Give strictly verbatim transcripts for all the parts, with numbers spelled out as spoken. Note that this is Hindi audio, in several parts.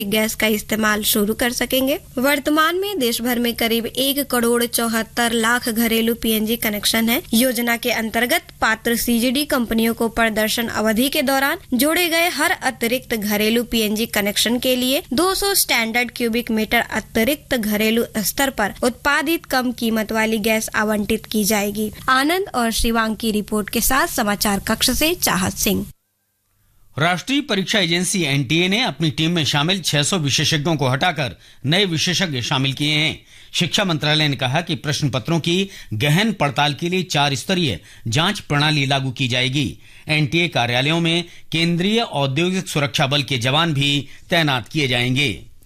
गैस का इस्तेमाल शुरू कर सकेंगे। वर्तमान में देश भर में करीब एक करोड़ चौहत्तर लाख घरेलू पीएनजी कनेक्शन है। योजना के अंतर्गत पात्र सीजीडी कंपनियों को प्रदर्शन अवधि के दौरान जोड़े गए हर अतिरिक्त घरेलू पीएनजी कनेक्शन के लिए दो सौ स्टैंडर्ड क्यूबिक मीटर अतिरिक्त घरेलू स्तर पर उत्पादित कम कीमत वाली गैस आवंटित की जाएगी। आनंद और शिवांग की रिपोर्ट के साथ समाचार कक्ष से चाहत सिंह। राष्ट्रीय परीक्षा एजेंसी एनटीए ने अपनी टीम में शामिल छह सौ विशेषज्ञों को हटाकर नए विशेषज्ञ शामिल किए हैं। शिक्षा मंत्रालय ने कहा कि प्रश्न पत्रों की गहन पड़ताल के लिए चार स्तरीय जांच प्रणाली लागू की जाएगी। एनटीए कार्यालयों में केंद्रीय औद्योगिक सुरक्षा बल के जवान भी तैनात किए जाएंगे।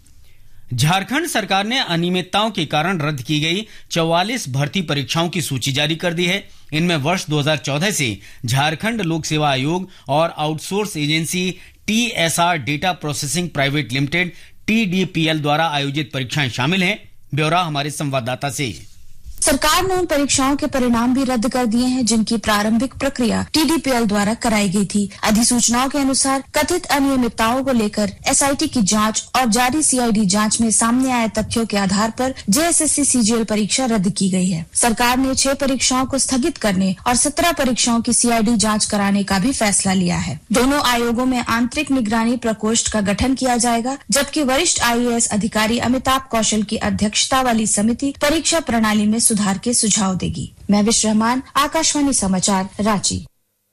झारखंड सरकार ने अनियमितताओं के कारण रद्द की गई चौवालीस भर्ती परीक्षाओं की सूची जारी कर दी है। इनमें वर्ष दो हज़ार चौदह से झारखंड लोक सेवा आयोग और outsource agency TSR data processing private limited TDPL द्वारा आयोजित परीक्षाएं शामिल हैं। ब्यौरा हमारे संवाददाता से। सरकार ने उन परीक्षाओं के परिणाम भी रद्द कर दिए हैं जिनकी प्रारंभिक प्रक्रिया टीडीपीएल द्वारा कराई गई थी। अधिसूचनाओं के अनुसार कथित अनियमितताओं को लेकर एसआईटी की जांच और जारी सीआईडी जांच में सामने आए तथ्यों के आधार पर जेएसएससी सीजीएल परीक्षा रद्द की गई है। सरकार ने छह परीक्षाओं को स्थगित करने और सत्रह परीक्षाओं की सीआईडी जाँच कराने का भी फैसला लिया है। दोनों आयोगों में आंतरिक निगरानी प्रकोष्ठ का गठन किया जाएगा, जबकि वरिष्ठ आईएएस अधिकारी अमिताभ कौशल की अध्यक्षता वाली समिति परीक्षा प्रणाली में सुधार के सुझाव देगी। मैं विश्व रहमान, आकाशवाणी समाचार, रांची।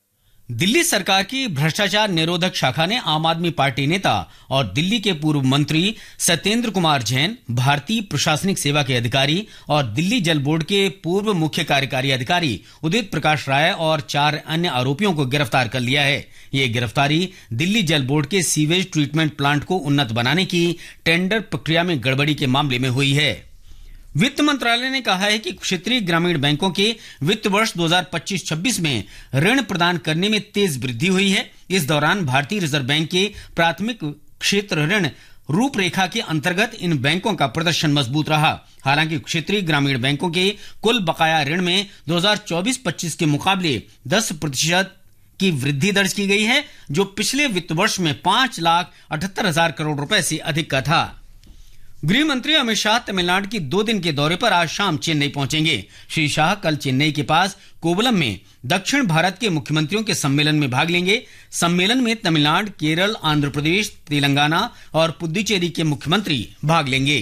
दिल्ली सरकार की भ्रष्टाचार निरोधक शाखा ने आम आदमी पार्टी नेता और दिल्ली के पूर्व मंत्री सत्येंद्र कुमार जैन, भारतीय प्रशासनिक सेवा के अधिकारी और दिल्ली जल बोर्ड के पूर्व मुख्य कार्यकारी अधिकारी उदित प्रकाश राय और चार अन्य आरोपियों को गिरफ्तार कर लिया है। ये गिरफ्तारी दिल्ली जल बोर्ड के सीवेज ट्रीटमेंट प्लांट को उन्नत बनाने की टेंडर प्रक्रिया में गड़बड़ी के मामले में हुई है। वित्त मंत्रालय ने कहा है कि क्षेत्रीय ग्रामीण बैंकों के वित्त वर्ष दो हज़ार पच्चीस छब्बीस में ऋण प्रदान करने में तेज वृद्धि हुई है। इस दौरान भारतीय रिजर्व बैंक के प्राथमिक क्षेत्र ऋण रूपरेखा के अंतर्गत इन बैंकों का प्रदर्शन मजबूत रहा। हालांकि क्षेत्रीय ग्रामीण बैंकों के कुल बकाया ऋण में दो हज़ार चौबीस पच्चीस के मुकाबले दस प्रतिशत की वृद्धि दर्ज की गई है, जो पिछले वित्त वर्ष में पांच लाख अठहत्तर हजार करोड़ रुपए से अधिक का था। गृह मंत्री अमित शाह तमिलनाडु की दो दिन के दौरे पर आज शाम चेन्नई पहुंचेंगे। श्री शाह कल चेन्नई के पास कोवलम में दक्षिण भारत के मुख्यमंत्रियों के सम्मेलन में भाग लेंगे। सम्मेलन में तमिलनाडु, केरल, आंध्र प्रदेश, तेलंगाना और पुडुचेरी के मुख्यमंत्री भाग लेंगे।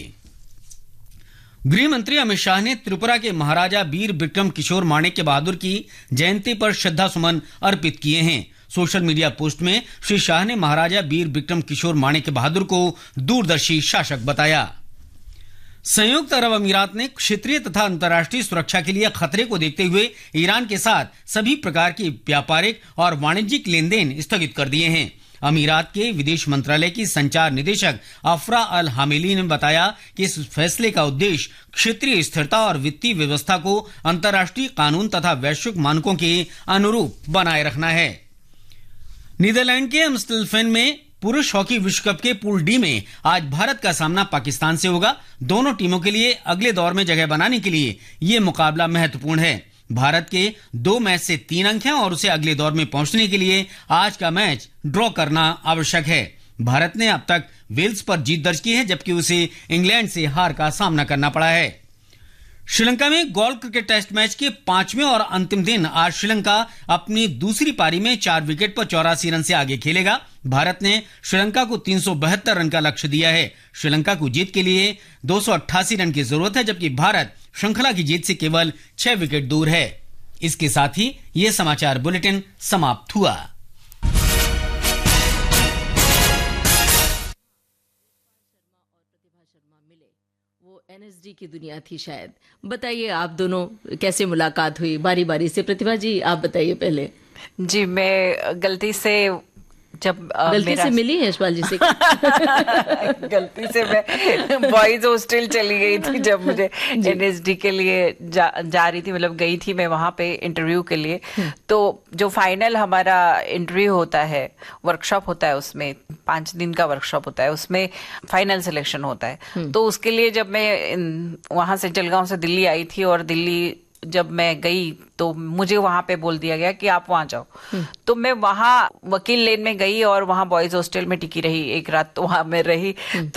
गृह मंत्री अमित शाह ने त्रिपुरा के महाराजा वीर विक्रम किशोर माणिक्य बहादुर की जयंती पर श्रद्धा सुमन अर्पित किए हैं। सोशल मीडिया पोस्ट में श्री शाह ने महाराजा वीर विक्रम किशोर माणिक्य बहादुर को दूरदर्शी शासक बताया। संयुक्त अरब अमीरात ने क्षेत्रीय तथा अंतर्राष्ट्रीय सुरक्षा के लिए खतरे को देखते हुए ईरान के साथ सभी प्रकार की व्यापारिक और वाणिज्यिक लेन देन स्थगित कर दिए हैं। अमीरात के विदेश मंत्रालय की संचार निदेशक अफरा अल हामेली ने बताया कि इस फैसले का उद्देश्य क्षेत्रीय स्थिरता और वित्तीय व्यवस्था को अंतर्राष्ट्रीय कानून तथा वैश्विक मानकों के अनुरूप बनाए रखना है। नीदरलैंड के एम्स्टेल्फेन में पुरुष हॉकी विश्व कप के पूल डी में आज भारत का सामना पाकिस्तान से होगा। दोनों टीमों के लिए अगले दौर में जगह बनाने के लिए ये मुकाबला महत्वपूर्ण है। भारत के दो मैच से तीन अंक हैं और उसे अगले दौर में पहुंचने के लिए आज का मैच ड्रॉ करना आवश्यक है। भारत ने अब तक वेल्स पर जीत दर्ज की है, जबकि उसे इंग्लैंड से हार का सामना करना पड़ा है। श्रीलंका में गोल्ड क्रिकेट टेस्ट मैच के पांचवें और अंतिम दिन आज श्रीलंका अपनी दूसरी पारी में चार विकेट पर चौरासी रन से आगे खेलेगा। भारत ने श्रीलंका को तीन सौ बहत्तर रन का लक्ष्य दिया है। श्रीलंका को जीत के लिए दो सौ अट्ठासी रन की जरूरत है, जबकि भारत श्रृंखला की जीत से केवल छह विकेट दूर है। इसके साथ ही ये समाचार बुलेटिन समाप्त हुआ। एनएसडी की दुनिया थी शायद। बताइए आप दोनों कैसे मुलाकात हुई? बारी बारी से। प्रतिभा जी आप बताइए पहले। जी, मैं गलती से जब गलती मेरा... से मिली है यशपाल जी से गलती से मैं बॉयज हॉस्टल चली गई थी जब मुझे एनएसडी के लिए जा, जा रही थी, मतलब गई थी मैं वहां पे इंटरव्यू के लिए। तो जो फाइनल हमारा इंटरव्यू होता है, वर्कशॉप होता है, उसमें पांच दिन का वर्कशॉप होता है, उसमें फाइनल सिलेक्शन होता है। तो उसके लिए जब मैं वहां से जलगांव से दिल्ली आई थी और दिल्ली जब मैं गई तो मुझे वहां पे बोल दिया गया कि आप वहां जाओ। तो मैं वहां वकील लेन में गई और वहां बॉयज हॉस्टल में टिकी रही, एक रात तो वहां मैं रही। तो